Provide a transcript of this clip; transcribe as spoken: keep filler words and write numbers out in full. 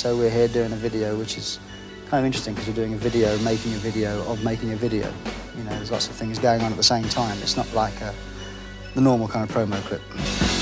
So we're here doing a video which is kind of interesting because we're doing a video, making a video of making a video. You know, there's lots of things going on at the same time. It's not like a, the normal kind of promo clip.